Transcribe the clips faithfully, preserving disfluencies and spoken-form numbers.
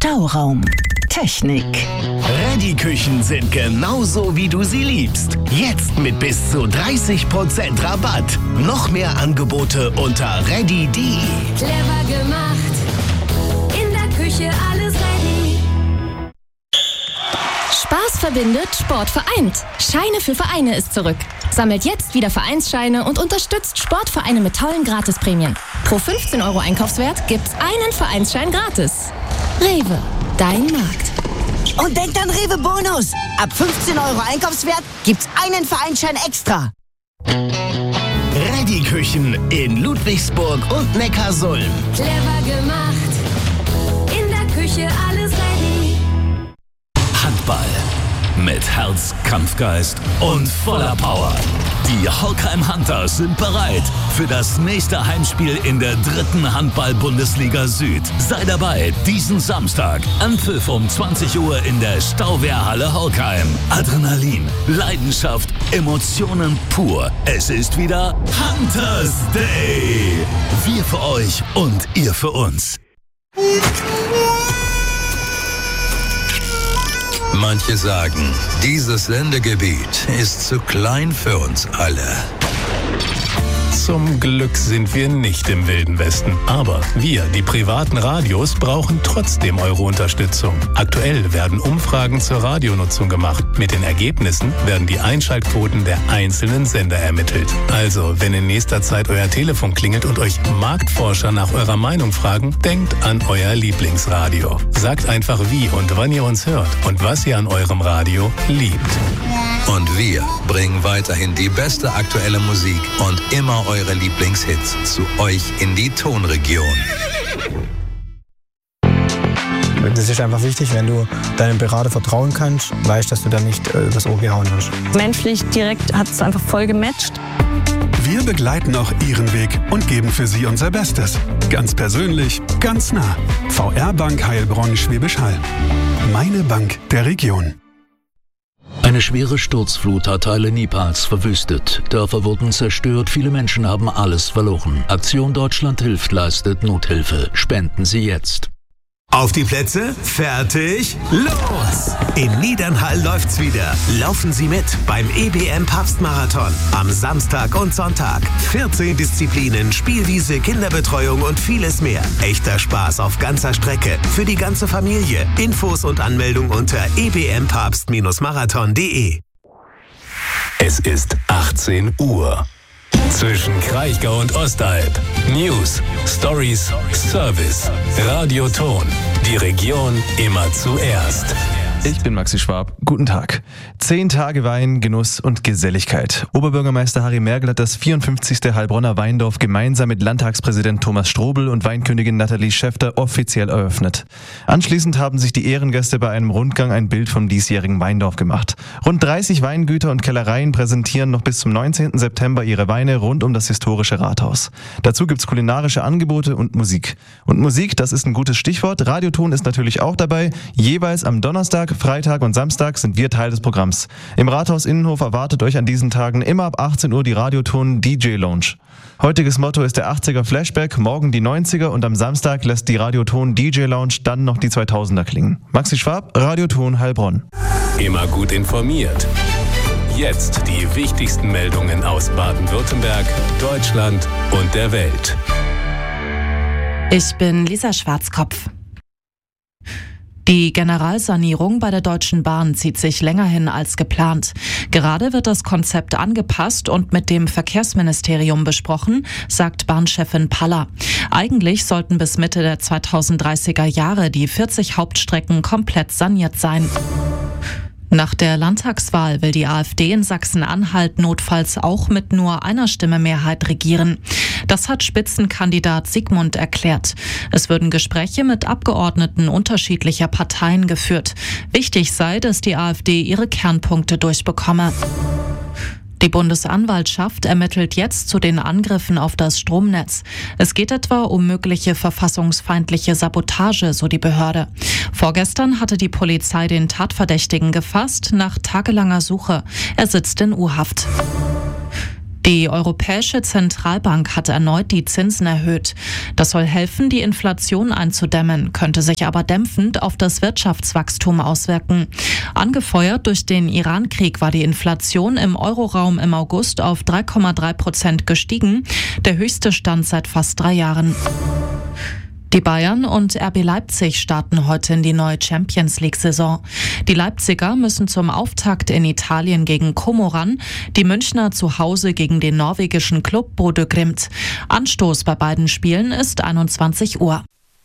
Stauraum. Technik. Reddy-Küchen sind genauso, wie du sie liebst. Jetzt mit bis zu dreißig Prozent Rabatt. Noch mehr Angebote unter reddy punkt de. Clever gemacht. In der Küche alles ready. Spaß verbindet, Sport vereint. Scheine für Vereine ist zurück. Sammelt jetzt wieder Vereinsscheine und unterstützt Sportvereine mit tollen Gratisprämien. Pro fünfzehn Euro Einkaufswert gibt's einen Vereinsschein gratis. Rewe, dein Markt. Und denkt an Rewe Bonus. Ab fünfzehn Euro Einkaufswert gibt's einen Vereinsschein extra. Reddy-Küchen in Ludwigsburg und Neckarsulm. Clever gemacht. In der Küche alles ready. Handball mit Herz, Kampfgeist und voller Power. Die Horkheim Hunters sind bereit für das nächste Heimspiel in der dritten Handball-Bundesliga Süd. Sei dabei diesen Samstag. Anpfiff um zwanzig Uhr in der Stauwehrhalle Horkheim. Adrenalin, Leidenschaft, Emotionen pur. Es ist wieder Hunters Day. Wir für euch und ihr für uns. Manche sagen, dieses Sendegebiet ist zu klein für uns alle. Zum Glück sind wir nicht im Wilden Westen. Aber wir, die privaten Radios, brauchen trotzdem eure Unterstützung. Aktuell werden Umfragen zur Radionutzung gemacht. Mit den Ergebnissen werden die Einschaltquoten der einzelnen Sender ermittelt. Also, wenn in nächster Zeit euer Telefon klingelt und euch Marktforscher nach eurer Meinung fragen, denkt an euer Lieblingsradio. Sagt einfach wie und wann ihr uns hört und was ihr an eurem Radio liebt. Und wir bringen weiterhin die beste aktuelle Musik und immer eure Lieblingshits zu euch in die Tonregion. Das ist einfach wichtig, wenn du deinem Berater vertrauen kannst, weißt, dass du da nicht äh, das Ohr gehauen hast. Menschlich direkt hat es einfach voll gematcht. Wir begleiten auch Ihren Weg und geben für Sie unser Bestes. Ganz persönlich, ganz nah. V R Bank Heilbronn-Schwäbisch Hall. Meine Bank der Region. Eine schwere Sturzflut hat Teile Nepals verwüstet. Dörfer wurden zerstört, viele Menschen haben alles verloren. Aktion Deutschland hilft leistet Nothilfe. Spenden Sie jetzt. Auf die Plätze, fertig, los! In Niedernhall läuft's wieder. Laufen Sie mit beim E B M Papstmarathon am Samstag und Sonntag. vierzehn Disziplinen, Spielwiese, Kinderbetreuung und vieles mehr. Echter Spaß auf ganzer Strecke für die ganze Familie. Infos und Anmeldung unter e b m papst marathon punkt de. Es ist achtzehn Uhr. Zwischen Kraichgau und Ostalb. News, Stories, Service. Radioton. Die Region immer zuerst. Ich bin Maxi Schwab. Guten Tag. Zehn Tage Wein, Genuss und Geselligkeit. Oberbürgermeister Harry Merkel hat das vierundfünfzigste Heilbronner Weindorf gemeinsam mit Landtagspräsident Thomas Strobel und Weinkönigin Nathalie Schäfter offiziell eröffnet. Anschließend haben sich die Ehrengäste bei einem Rundgang ein Bild vom diesjährigen Weindorf gemacht. Rund dreißig Weingüter und Kellereien präsentieren noch bis zum neunzehnten September ihre Weine rund um das historische Rathaus. Dazu gibt's kulinarische Angebote und Musik. Und Musik, das ist ein gutes Stichwort. Radioton ist natürlich auch dabei. Jeweils am Donnerstag, Freitag und Samstag sind wir Teil des Programms. Im Rathaus Innenhof erwartet euch an diesen Tagen immer ab achtzehn Uhr die Radioton D J Lounge. Heutiges Motto ist der achtziger Flashback, morgen die neunziger und am Samstag lässt die Radioton D J Lounge dann noch die zweitausender klingen. Maxi Schwab, Radioton Heilbronn. Immer gut informiert. Jetzt die wichtigsten Meldungen aus Baden-Württemberg, Deutschland und der Welt. Ich bin Lisa Schwarzkopf. Die Generalsanierung bei der Deutschen Bahn zieht sich länger hin als geplant. Gerade wird das Konzept angepasst und mit dem Verkehrsministerium besprochen, sagt Bahnchefin Paller. Eigentlich sollten bis Mitte der zweitausenddreißiger Jahre die vierzig Hauptstrecken komplett saniert sein. Nach der Landtagswahl will die AfD in Sachsen-Anhalt notfalls auch mit nur einer Stimme Mehrheit regieren. Das hat Spitzenkandidat Sigmund erklärt. Es würden Gespräche mit Abgeordneten unterschiedlicher Parteien geführt. Wichtig sei, dass die AfD ihre Kernpunkte durchbekomme. Die Bundesanwaltschaft ermittelt jetzt zu den Angriffen auf das Stromnetz. Es geht etwa um mögliche verfassungsfeindliche Sabotage, so die Behörde. Vorgestern hatte die Polizei den Tatverdächtigen gefasst nach tagelanger Suche. Er sitzt in U-Haft. Die Europäische Zentralbank hat erneut die Zinsen erhöht. Das soll helfen, die Inflation einzudämmen, könnte sich aber dämpfend auf das Wirtschaftswachstum auswirken. Angefeuert durch den Iran-Krieg war die Inflation im Euroraum im August auf drei Komma drei Prozent gestiegen, der höchste Stand seit fast drei Jahren. Die Bayern und R B Leipzig starten heute in die neue Champions-League-Saison. Die Leipziger müssen zum Auftakt in Italien gegen Como ran, die Münchner zu Hause gegen den norwegischen Club Bodø Glimt. Anstoß bei beiden Spielen ist einundzwanzig Uhr.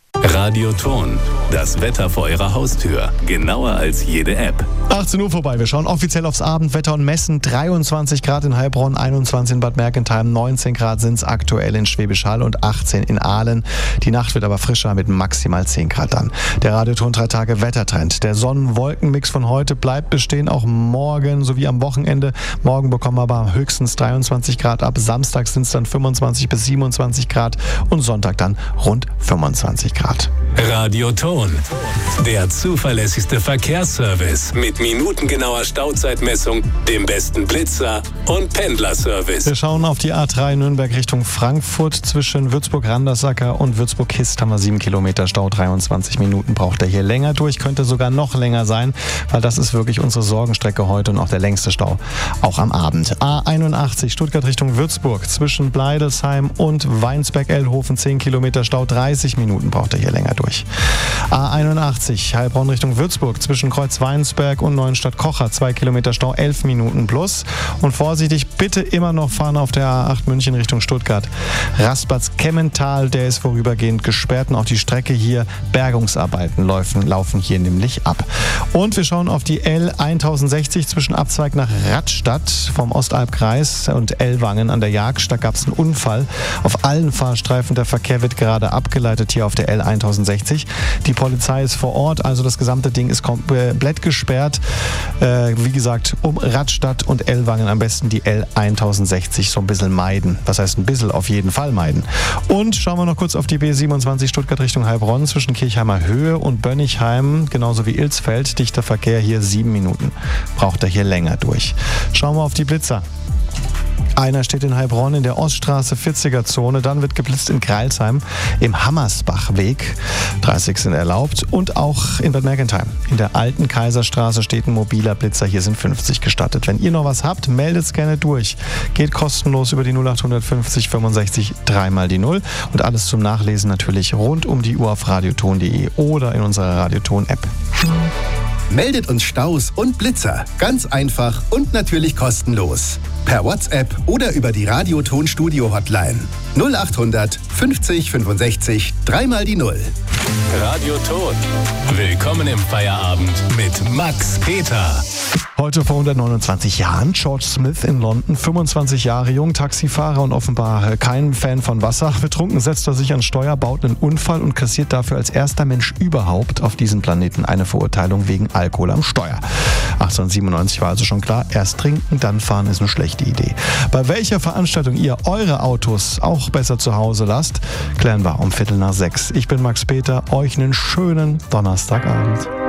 Radioton, das Wetter vor Ihrer Haustür, genauer als jede App. achtzehn Uhr vorbei, wir schauen offiziell aufs Abendwetter und messen dreiundzwanzig Grad in Heilbronn, einundzwanzig in Bad Mergentheim, neunzehn Grad sind es aktuell in Schwäbisch Hall und achtzehn in Aalen. Die Nacht wird aber frischer mit maximal zehn Grad dann. Der Radioton drei Tage Wettertrend. Der Sonnen-Wolken-Mix von heute bleibt bestehen, auch morgen sowie am Wochenende. Morgen bekommen wir aber höchstens dreiundzwanzig Grad ab, Samstag sind es dann fünfundzwanzig bis siebenundzwanzig Grad und Sonntag dann rund fünfundzwanzig Grad. Radioton, der zuverlässigste Verkehrsservice mit minutengenauer Stauzeitmessung, dem besten Blitzer und Pendlerservice. Wir schauen auf die A drei Nürnberg Richtung Frankfurt. Zwischen Würzburg-Randersacker und Würzburg-Hist haben wir sieben Kilometer Stau. dreiundzwanzig Minuten braucht er hier länger durch. Könnte sogar noch länger sein, weil das ist wirklich unsere Sorgenstrecke heute und auch der längste Stau, auch am Abend. A einundachtzig Stuttgart Richtung Würzburg. Zwischen Bleidelsheim und Weinsberg-Ellhofen zehn Kilometer Stau. dreißig Minuten braucht er hier länger durch. A einundachtzig Heilbronn Richtung Würzburg. Zwischen Kreuz Weinsberg und Neuenstadt-Kocher zwei Kilometer Stau, elf Minuten plus. Und vorsichtig, bitte immer noch fahren auf der A acht München Richtung Stuttgart. Rastplatz Kemmental, der ist vorübergehend gesperrt und auch die Strecke hier, Bergungsarbeiten laufen, laufen hier nämlich ab. Und wir schauen auf die L tausendsechzig zwischen Abzweig nach Radstadt vom Ostalbkreis und Ellwangen an der Jagst. Da gab es einen Unfall auf allen Fahrstreifen. Der Verkehr wird gerade abgeleitet hier auf der L tausendsechzig. Die Polizei ist vor Ort, also das gesamte Ding ist komplett gesperrt. Äh, wie gesagt, um Radstadt und Ellwangen am besten die L tausendsechzig so ein bisschen meiden. Was heißt ein bisschen? Auf jeden Fall meiden. Und schauen wir noch kurz auf die B siebenundzwanzig Stuttgart Richtung Heilbronn zwischen Kirchheimer Höhe und Bönnigheim, genauso wie Ilsfeld. Dichter Verkehr hier sieben Minuten. Braucht er hier länger durch. Schauen wir auf die Blitzer. Einer steht in Heilbronn in der Oststraße vierziger Zone, dann wird geblitzt in Greilsheim im Hammersbachweg, dreißig sind erlaubt, und auch in Bad Mergentheim. In der alten Kaiserstraße steht ein mobiler Blitzer, hier sind fünfzig gestattet. Wenn ihr noch was habt, meldet es gerne durch. Geht kostenlos über die null acht fünfzig fünfundsechzig dreimal die null und alles zum Nachlesen natürlich rund um die Uhr auf radioton punkt de oder in unserer Radioton-App. Meldet uns Staus und Blitzer. Ganz einfach und natürlich kostenlos. Per WhatsApp oder über die Radioton Studio Hotline. null acht hundert fünfzig fünfundsechzig dreimal die null. Radioton. Willkommen im Feierabend mit Max Peter. Heute vor hundertneunundzwanzig Jahren, George Smith in London, fünfundzwanzig Jahre jung, Taxifahrer und offenbar kein Fan von Wasser. Betrunken setzt er sich ans Steuer, baut einen Unfall und kassiert dafür als erster Mensch überhaupt auf diesem Planeten eine Verurteilung wegen Alkohol am Steuer. achtzehnhundertsiebenundneunzig war also schon klar, erst trinken, dann fahren ist eine schlechte Idee. Bei welcher Veranstaltung ihr eure Autos auch besser zu Hause lasst, klären wir um Viertel nach sechs. Ich bin Max Peter, euch einen schönen Donnerstagabend.